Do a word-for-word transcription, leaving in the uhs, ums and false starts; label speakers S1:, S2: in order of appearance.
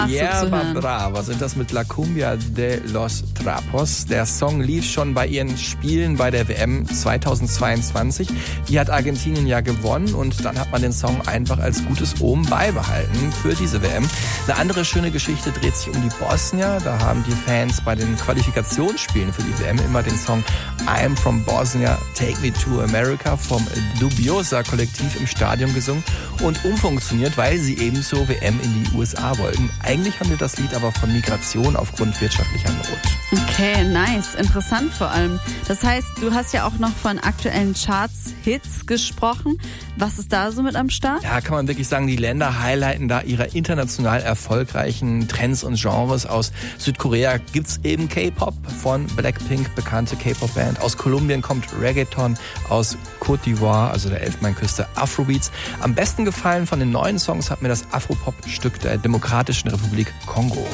S1: Yerba Brava sind das mit La Cumbia de los Trapos. Der Song lief schon bei ihren Spielen bei der W M zweitausendzweiundzwanzig. Die hat Argentinien ja gewonnen und dann hat man den Song einfach als gutes Omen beibehalten für diese W M. Eine andere schöne Geschichte dreht sich um die Bosnier. Da haben die Fans bei den Qualifikationsspielen für die W M immer den Song I'm from Bosnia, Take Me to America vom Dubiosa Kollektiv im Stadion gesungen und umfunktioniert, weil sie eben zur W M in die U S A wollten. Eigentlich handelt das Lied aber von Migration aufgrund wirtschaftlicher Not.
S2: Okay, nice. Interessant vor allem. Das heißt, du hast ja auch noch von aktuellen Charts-Hits gesprochen. Was ist da so mit am Start?
S1: Ja, kann man wirklich sagen, die Länder highlighten da ihre international erfolgreichen Trends und Genres. Aus Südkorea gibt's eben K-Pop, von Blackpink, bekannte K-Pop-Band. Aus Kolumbien kommt Reggaeton, aus Côte d'Ivoire, also der Elfenbeinküste, Afrobeats. Am besten gefallen von den neuen Songs hat mir das Afropop-Stück der Demokratischen Republik Kongo.